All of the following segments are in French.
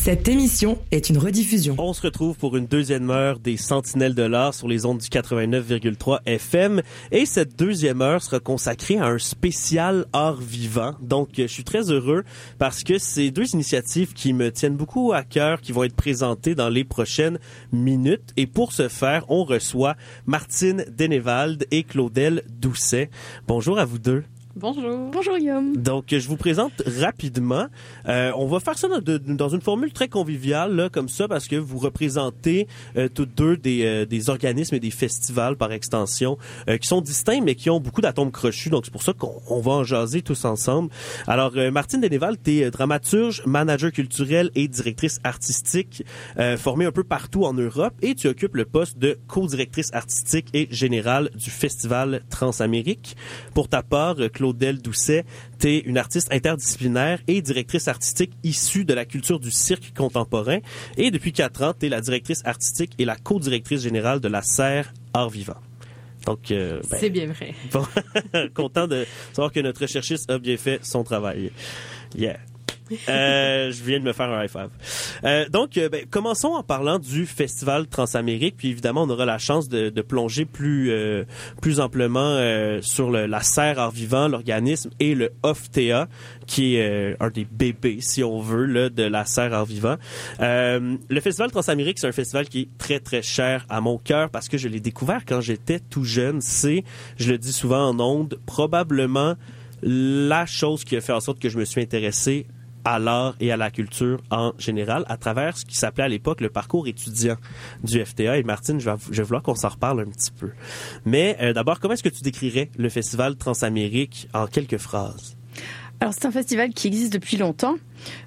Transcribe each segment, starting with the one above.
Cette émission est une rediffusion. On se retrouve pour une deuxième heure des Sentinelles de l'Art sur les ondes du 89,3 FM. Et cette deuxième heure sera consacrée à un spécial art vivant. Donc, je suis très heureux parce que c'est deux initiatives qui me tiennent beaucoup à cœur, qui vont être présentées dans les prochaines minutes. Et pour ce faire, on reçoit Martine Denevald et Claudel Doucet. Bonjour à vous deux. Bonjour. Bonjour Guillaume. Donc, je vous présente rapidement. On va faire ça dans une formule très conviviale, là, comme ça, parce que vous représentez toutes deux des organismes et des festivals par extension qui sont distincts, mais qui ont beaucoup d'atomes crochus. Donc, c'est pour ça qu'on va en jaser tous ensemble. Alors, Martine Denevald, t'es dramaturge, manager culturel et directrice artistique formée un peu partout en Europe, et tu occupes le poste de co-directrice artistique et générale du Festival Transamérique. Pour ta part, Claudel Doucet, t'es une artiste interdisciplinaire et directrice artistique issue de la culture du cirque contemporain. Et depuis 4 ans, t'es la directrice artistique et la co-directrice générale de la Serre Art Vivant. Donc, c'est bien vrai. Bon, content de savoir que notre recherchiste a bien fait son travail. Yeah. Je viens de me faire un high five. Donc, commençons en parlant du Festival Transamérique, puis évidemment, on aura la chance de plonger plus amplement sur la Serre Art Vivant, l'organisme, et le OFTEA, qui est un des bébés, si on veut, là, de la Serre Art Vivant. Le Festival Transamérique, c'est un festival qui est très, très cher à mon cœur parce que je l'ai découvert quand j'étais tout jeune. C'est, je le dis souvent en ondes, probablement la chose qui a fait en sorte que je me suis intéressé à l'art et à la culture en général, à travers ce qui s'appelait à l'époque le parcours étudiant du FTA. Et Martine, je vais vouloir qu'on s'en reparle un petit peu. Mais d'abord, comment est-ce que tu décrirais le Festival Transamérique en quelques phrases? Alors, c'est un festival qui existe depuis longtemps,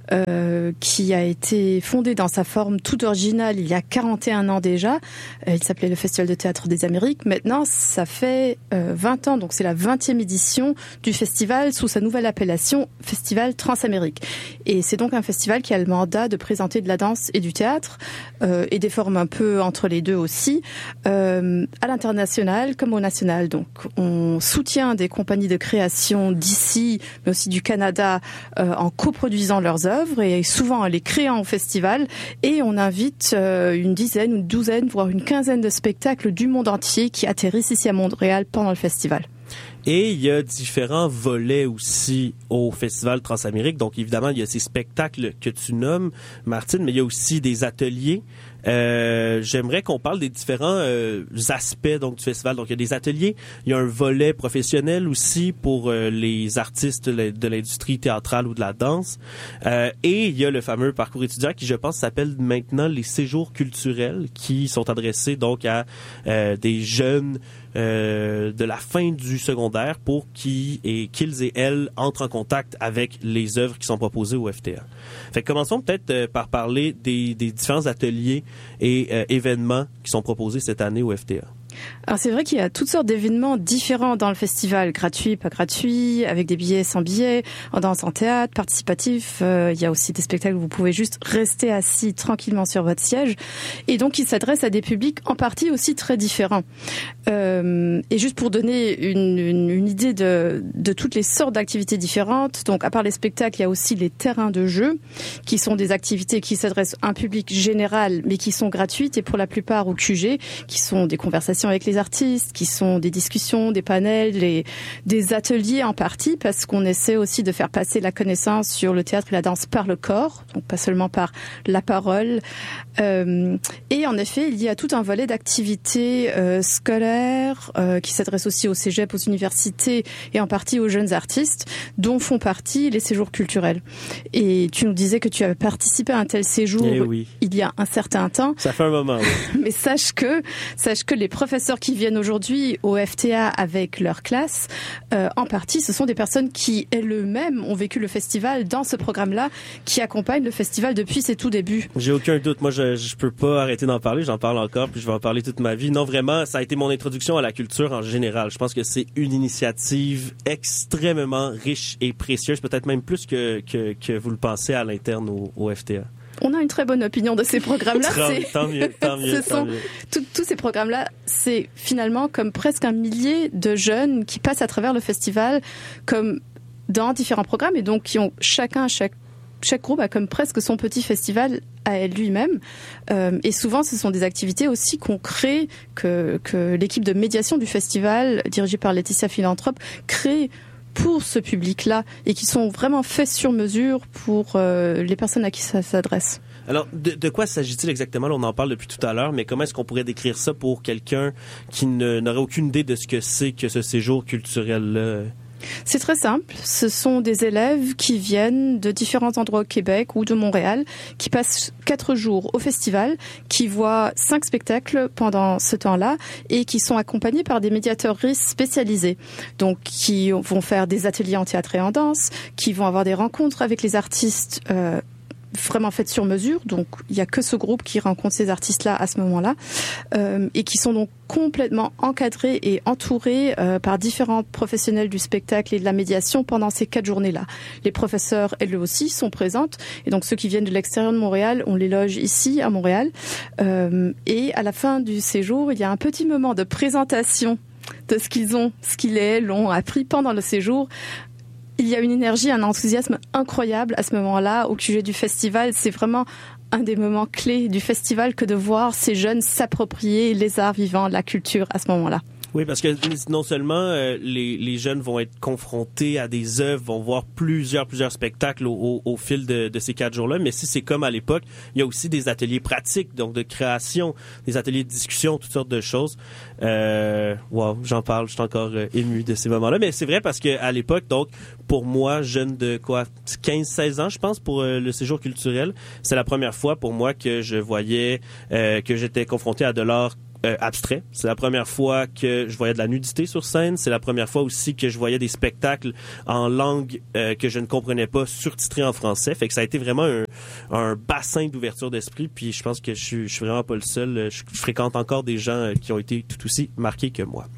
qui a été fondé dans sa forme toute originale il y a 41 ans déjà. Il s'appelait le Festival de théâtre des Amériques. Maintenant, ça fait 20 ans, donc c'est la 20e édition du festival sous sa nouvelle appellation Festival Transamérique. Et c'est donc un festival qui a le mandat de présenter de la danse et du théâtre, et des formes un peu entre les deux aussi, à l'international comme au national. Donc, on soutient des compagnies de création d'ici, mais aussi du Canada, en coproduisant leurs œuvres et souvent en les créant au festival, et on invite une dizaine, une douzaine, voire une quinzaine de spectacles du monde entier qui atterrissent ici à Montréal pendant le festival. Et il y a différents volets aussi au Festival Transamérique. Donc évidemment, il y a ces spectacles que tu nommes, Martine, mais il y a aussi des ateliers. J'aimerais qu'on parle des différents aspects donc du festival. Donc il y a des ateliers, il y a un volet professionnel aussi pour les artistes de l'industrie théâtrale ou de la danse, et il y a le fameux parcours étudiant qui, je pense, s'appelle maintenant les séjours culturels, qui sont adressés donc à des jeunes de la fin du secondaire pour qu'ils et elles entrent en contact avec les œuvres qui sont proposées au FTA. Fait que commençons peut-être par parler des différents ateliers et événements qui sont proposés cette année au FTA. Alors c'est vrai qu'il y a toutes sortes d'événements différents dans le festival, gratuits, pas gratuits, avec des billets, sans billets, en danse, en théâtre, participatif. Il y a aussi des spectacles où vous pouvez juste rester assis tranquillement sur votre siège, et donc ils s'adressent à des publics en partie aussi très différents. Et juste pour donner une idée de toutes les sortes d'activités différentes, donc à part les spectacles, il y a aussi les terrains de jeu, qui sont des activités qui s'adressent à un public général, mais qui sont gratuites et pour la plupart au QG, qui sont des conversations avec les artistes, qui sont des discussions, des panels, des ateliers en partie, parce qu'on essaie aussi de faire passer la connaissance sur le théâtre et la danse par le corps, donc pas seulement par la parole. Et en effet, il y a tout un volet d'activités scolaires qui s'adresse aussi au cégep, aux universités et en partie aux jeunes artistes, dont font partie les séjours culturels. Et tu nous disais que tu avais participé à un tel séjour il y a un certain temps. Ça fait un moment, oui. Mais sache que les professeurs qui viennent aujourd'hui au FTA avec leur classe, en partie, ce sont des personnes qui, elles-mêmes, ont vécu le festival dans ce programme-là, qui accompagne le festival depuis ses tout débuts. J'ai aucun doute. Moi, je peux pas arrêter d'en parler. J'en parle encore, puis je vais en parler toute ma vie. Non, vraiment, ça a été mon introduction à la culture en général. Je pense que c'est une initiative extrêmement riche et précieuse, peut-être même plus que vous le pensez à l'interne au FTA. On a une très bonne opinion de ces programmes-là. Tant mieux. Tous ces programmes-là, c'est finalement comme presque 1 millier de jeunes qui passent à travers le festival comme dans différents programmes, et donc qui ont chacun chaque groupe a comme presque son petit festival à lui-même. Et souvent, ce sont des activités aussi qu'on crée, que l'équipe de médiation du festival, dirigée par Laetitia Philanthrope, crée pour ce public-là et qui sont vraiment faits sur mesure pour les personnes à qui ça s'adresse. Alors, de quoi s'agit-il exactement? Là, on en parle depuis tout à l'heure, mais comment est-ce qu'on pourrait décrire ça pour quelqu'un qui n'aurait aucune idée de ce que c'est que ce séjour culturel-là? C'est très simple. Ce sont des élèves qui viennent de différents endroits au Québec ou de Montréal, qui passent 4 jours au festival, qui voient 5 spectacles pendant ce temps-là et qui sont accompagnés par des médiateurs spécialisés. Donc, qui vont faire des ateliers en théâtre et en danse, qui vont avoir des rencontres avec les artistes vraiment faites sur mesure, donc il n'y a que ce groupe qui rencontre ces artistes-là à ce moment-là, et qui sont donc complètement encadrés et entourés par différents professionnels du spectacle et de la médiation pendant ces 4 journées-là. Les professeurs, elles aussi, sont présentes, et donc ceux qui viennent de l'extérieur de Montréal, on les loge ici à Montréal, et à la fin du séjour, il y a un petit moment de présentation de ce qu'ils ont appris pendant le séjour. Il y a une énergie, un enthousiasme incroyable à ce moment-là au QG du festival. C'est vraiment un des moments clés du festival que de voir ces jeunes s'approprier les arts vivants, la culture à ce moment-là. Oui, parce que non seulement les jeunes vont être confrontés à des œuvres, vont voir plusieurs spectacles au fil de ces 4 jours-là, mais si c'est comme à l'époque, il y a aussi des ateliers pratiques, donc de création, des ateliers de discussion, toutes sortes de choses. Wow, j'en parle, je suis encore ému de ces moments-là, mais c'est vrai parce que à l'époque, donc pour moi, jeune de 15-16 ans, je pense, pour le séjour culturel, c'est la première fois pour moi que je voyais que j'étais confronté à de l'art abstrait. C'est la première fois que je voyais de la nudité sur scène. C'est la première fois aussi que je voyais des spectacles en langue que je ne comprenais pas, surtitrés en français. Fait que ça a été vraiment un bassin d'ouverture d'esprit. Puis je pense que je suis vraiment pas le seul. Je fréquente encore des gens qui ont été tout aussi marqués que moi.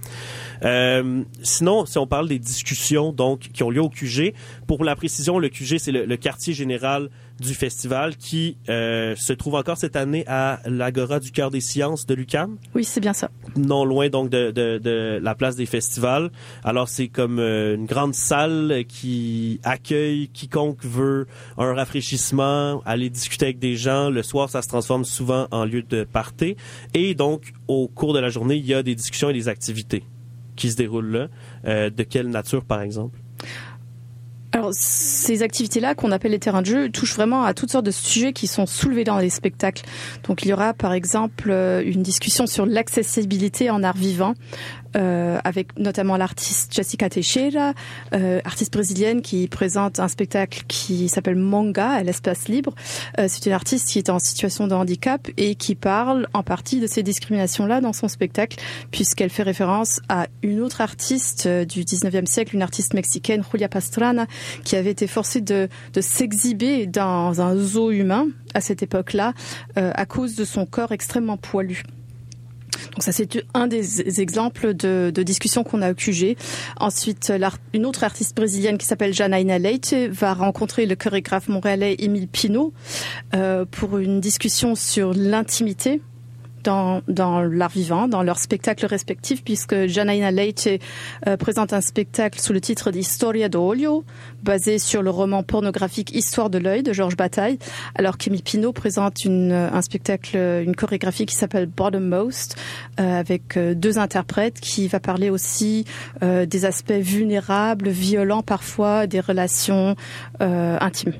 Sinon, si on parle des discussions donc qui ont lieu au QG, pour la précision, le QG, c'est le quartier général du festival qui se trouve encore cette année à l'Agora du Cœur des Sciences de l'UQAM. Oui, c'est bien ça. Non loin donc de la place des festivals. Alors c'est comme une grande salle qui accueille quiconque veut un rafraîchissement, aller discuter avec des gens. Le soir, ça se transforme souvent en lieu de party. Et donc, au cours de la journée, il y a des discussions et des activités qui se déroulent là. De quelle nature, par exemple? Alors, ces activités-là, qu'on appelle les terrains de jeu, touchent vraiment à toutes sortes de sujets qui sont soulevés dans les spectacles. Donc, il y aura, par exemple, une discussion sur l'accessibilité en art vivant, avec notamment l'artiste Jessica Teixeira, artiste brésilienne qui présente un spectacle qui s'appelle Manga à l'espace libre. C'est une artiste qui est en situation de handicap et qui parle en partie de ces discriminations-là dans son spectacle, puisqu'elle fait référence à une autre artiste du 19e siècle, une artiste mexicaine, Julia Pastrana, qui avait été forcée de s'exhiber dans un zoo humain à cette époque-là à cause de son corps extrêmement poilu. Donc ça, c'est un des exemples de discussion qu'on a au QG. Ensuite, une autre artiste brésilienne qui s'appelle Janaína Leite va rencontrer le chorégraphe montréalais Émile Pinault pour une discussion sur l'intimité dans l'art vivant, dans leurs spectacles respectifs, puisque Janaína Leite présente un spectacle sous le titre d'Historia do Olho, basé sur le roman pornographique Histoire de l'œil de Georges Bataille, alors qu'Émile Pinault présente un spectacle, une chorégraphie qui s'appelle Bottommost, avec 2 interprètes, qui va parler aussi des aspects vulnérables, violents parfois, des relations intimes.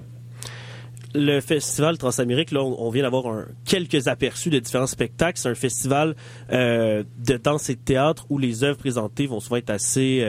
Le festival Transamérique, là, on vient d'avoir quelques aperçus de différents spectacles. C'est un festival de danse et de théâtre où les œuvres présentées vont souvent être assez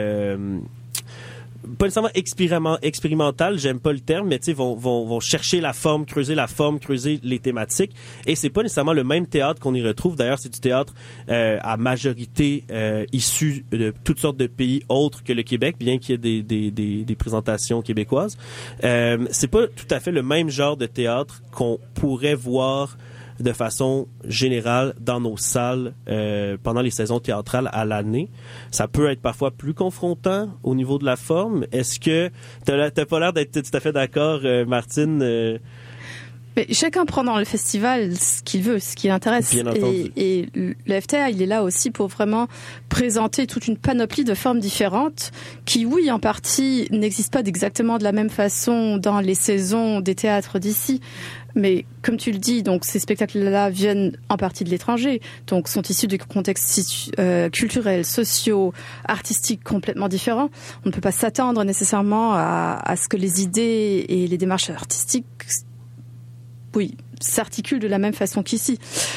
pas nécessairement expérimental, j'aime pas le terme, mais tu sais, vont chercher la forme, creuser les thématiques. Et c'est pas nécessairement le même théâtre qu'on y retrouve. D'ailleurs, c'est du théâtre à majorité issu de toutes sortes de pays autres que le Québec, bien qu'il y ait des présentations québécoises. C'est pas tout à fait le même genre de théâtre qu'on pourrait voir de façon générale dans nos salles pendant les saisons théâtrales à l'année. Ça peut être parfois plus confrontant au niveau de la forme. Est-ce que t'as pas l'air d'être tout à fait d'accord, Martine? Mais chacun prend dans le festival ce qu'il veut, ce qui l'intéresse. Bien entendu. Et le FTA, il est là aussi pour vraiment présenter toute une panoplie de formes différentes qui, oui, en partie, n'existent pas exactement de la même façon dans les saisons des théâtres d'ici. Mais comme tu le dis, donc ces spectacles-là viennent en partie de l'étranger, donc sont issus de contextes culturels, sociaux, artistiques complètement différents. On ne peut pas s'attendre nécessairement à ce que les idées et les démarches artistiques s'articulent de la même façon qu'ici.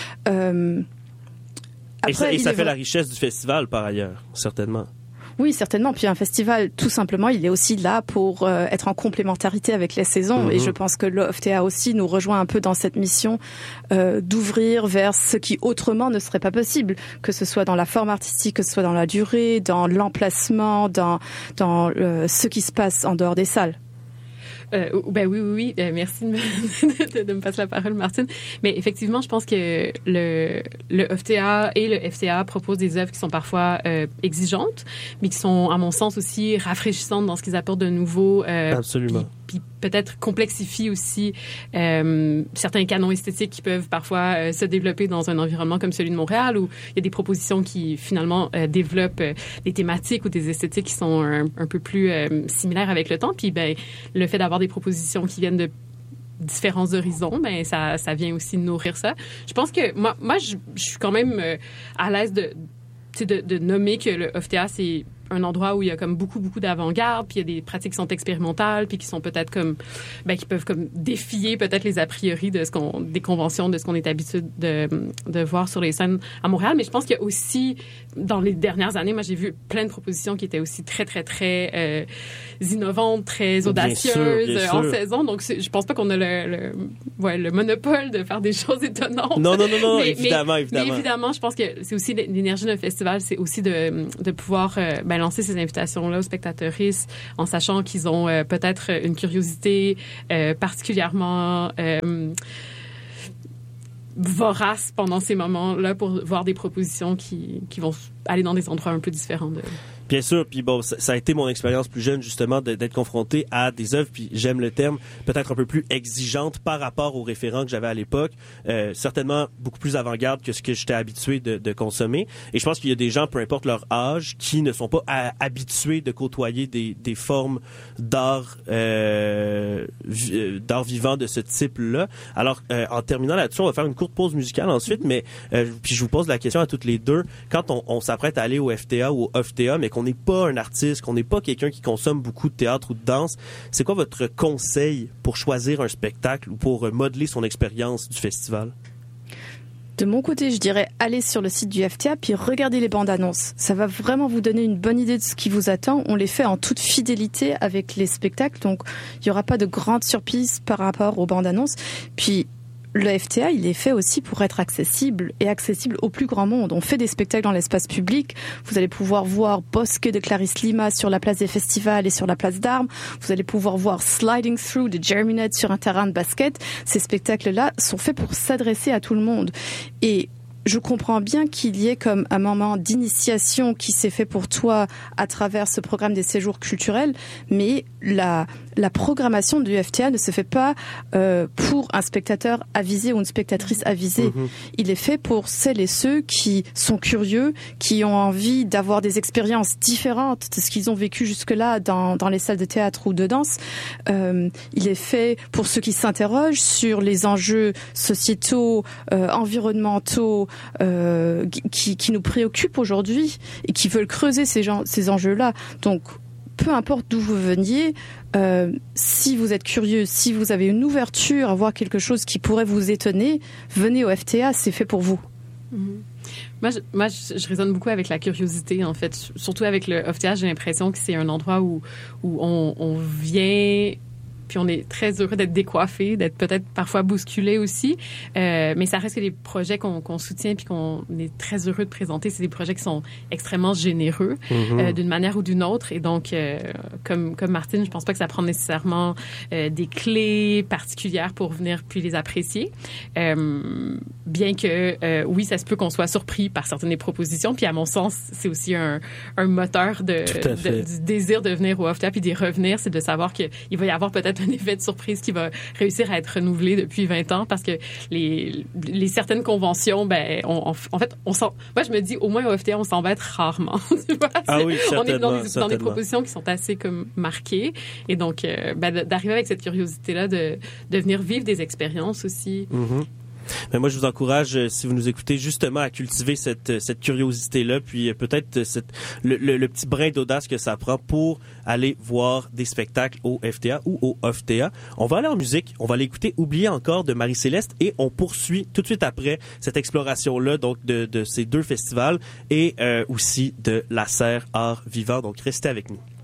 Après, et ça fait la richesse du festival, par ailleurs, certainement. Oui, certainement. Puis un festival, tout simplement, il est aussi là pour être en complémentarité avec les saisons. Et je pense que l'OFTA aussi nous rejoint un peu dans cette mission d'ouvrir vers ce qui autrement ne serait pas possible, que ce soit dans la forme artistique, que ce soit dans la durée, dans l'emplacement, dans ce qui se passe en dehors des salles. Oui. Merci de me passer la parole, Martine. Mais effectivement, je pense que le OFTA et le FTA proposent des œuvres qui sont parfois exigeantes, mais qui sont, à mon sens, aussi rafraîchissantes dans ce qu'ils apportent de nouveau. Absolument. Puis peut-être complexifient aussi certains canons esthétiques qui peuvent parfois se développer dans un environnement comme celui de Montréal, où il y a des propositions qui, finalement, développent des thématiques ou des esthétiques qui sont un peu plus similaires avec le temps. Puis, le fait d'avoir des propositions qui viennent de différents horizons, ça vient aussi nourrir ça. Je pense que moi je suis quand même à l'aise de nommer que le OFTA, c'est un endroit où il y a comme beaucoup d'avant-garde, puis il y a des pratiques qui sont expérimentales, puis qui sont peut-être comme qui peuvent comme défier peut-être les a priori des conventions, de ce qu'on est habitué de voir sur les scènes à Montréal. Mais je pense qu'il y a aussi, dans les dernières années, moi j'ai vu plein de propositions qui étaient aussi très innovantes, très audacieuses bien sûr. En saison. Donc je pense pas qu'on a le monopole de faire des choses étonnantes. Non, évidemment. Mais évidemment, je pense que c'est aussi l'énergie d'un festival, c'est aussi de pouvoir lancer ces invitations-là aux spectateuristes en sachant qu'ils ont peut-être une curiosité particulièrement vorace pendant ces moments-là pour voir des propositions qui vont aller dans des endroits un peu différents de... Bien sûr, puis bon, ça a été mon expérience plus jeune justement d'être confronté à des œuvres, puis j'aime le terme, peut-être un peu plus exigeantes par rapport aux référents que j'avais à l'époque, certainement beaucoup plus avant-garde que ce que j'étais habitué de consommer. Et je pense qu'il y a des gens, peu importe leur âge, qui ne sont pas habitués de côtoyer des formes d'art vivant de ce type-là. Alors, en terminant là-dessus, on va faire une courte pause musicale ensuite, mais puis je vous pose la question à toutes les deux. Quand on s'apprête à aller au FTA ou au OFTA, mais qu'on n'est pas un artiste, qu'on n'est pas quelqu'un qui consomme beaucoup de théâtre ou de danse, c'est quoi votre conseil pour choisir un spectacle ou pour modeler son expérience du festival? De mon côté, je dirais aller sur le site du FTA puis regarder les bandes annonces. Ça va vraiment vous donner une bonne idée de ce qui vous attend. On les fait en toute fidélité avec les spectacles, donc il n'y aura pas de grandes surprises par rapport aux bandes annonces. Puis le FTA, il est fait aussi pour être accessible au plus grand monde. On fait des spectacles dans l'espace public. Vous allez pouvoir voir Bosque de Clarisse Lima sur la place des festivals et sur la place d'Armes. Vous allez pouvoir voir Sliding Through de Jeremy Ned sur un terrain de basket. Ces spectacles-là sont faits pour s'adresser à tout le monde. Et je comprends bien qu'il y ait comme un moment d'initiation qui s'est fait pour toi à travers ce programme des séjours culturels, mais la programmation du FTA ne se fait pas pour un spectateur avisé ou une spectatrice avisée. Il est fait pour celles et ceux qui sont curieux, qui ont envie d'avoir des expériences différentes de ce qu'ils ont vécu jusque-là dans les salles de théâtre ou de danse. Il est fait pour ceux qui s'interrogent sur les enjeux sociétaux, environnementaux, qui nous préoccupent aujourd'hui et qui veulent creuser ces enjeux-là. Donc, peu importe d'où vous veniez, si vous êtes curieux, si vous avez une ouverture à voir quelque chose qui pourrait vous étonner, venez au FTA, c'est fait pour vous. Moi, je résonne beaucoup avec la curiosité, en fait. Surtout avec le FTA, j'ai l'impression que c'est un endroit où on vient... Puis on est très heureux d'être décoiffé, d'être peut-être parfois bousculé aussi. Mais ça reste que les projets qu'on soutient puis qu'on est très heureux de présenter, c'est des projets qui sont extrêmement généreux d'une manière ou d'une autre. Et donc, comme Martine, je pense pas que ça prend nécessairement des clés particulières pour venir puis les apprécier. Bien que, oui, ça se peut qu'on soit surpris par certaines des propositions. Puis à mon sens, c'est aussi un moteur du désir de venir au OFTA puis d'y revenir, c'est de savoir qu'il va y avoir peut-être être un effet de surprise qui va réussir à être renouvelé depuis 20 ans parce que les certaines conventions, ben, en fait, moi, je me dis, au moins au FTA, on s'embête rarement. Tu vois? Ah oui, certainement. On est dans des propositions qui sont assez comme marquées. Et donc, d'arriver avec cette curiosité-là de venir vivre des expériences aussi. Mm-hmm. Mais moi, je vous encourage, si vous nous écoutez, justement à cultiver cette curiosité-là, puis peut-être le petit brin d'audace que ça prend pour aller voir des spectacles au FTA ou au OFTA. On va aller en musique, on va aller écouter Oublier encore de Marie-Céleste et on poursuit tout de suite après cette exploration-là, donc de ces deux festivals et aussi de la Serre Art Vivant. Donc, restez avec nous.